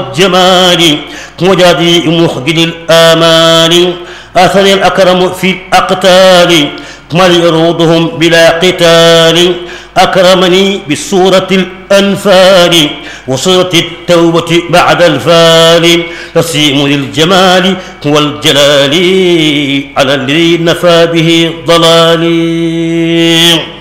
الجمال وجدي مخجل الآمال أثني الأكرم في الأقتال من يروضهم بلا قتال أكرمني بسورة الأنفال وسورة التوبة بعد الفال تسيم للجمال والجلال على الذي نفى به ضلالي.